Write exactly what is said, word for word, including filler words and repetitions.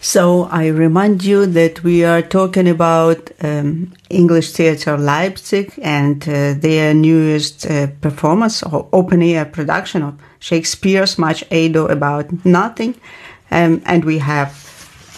So I remind you that we are talking about um, English Theatre Leipzig and uh, their newest uh, performance or open-air production of Shakespeare's Much Ado About Nothing. Um, and we have